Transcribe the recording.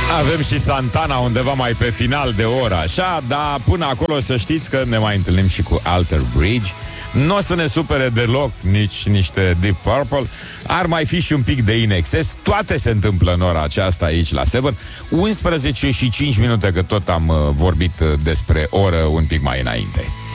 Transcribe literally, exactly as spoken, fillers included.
Avem și Santana undeva mai pe final de oră, așa, dar până acolo să știți că ne mai întâlnim și cu Alter Bridge. Nu o să ne supere deloc nici niște Deep Purple. Ar mai fi și un pic de In Excess. Toate se întâmplă în ora aceasta aici la Seven. unsprezece și cinci minute, că tot am uh, vorbit uh, despre oră un pic mai înainte.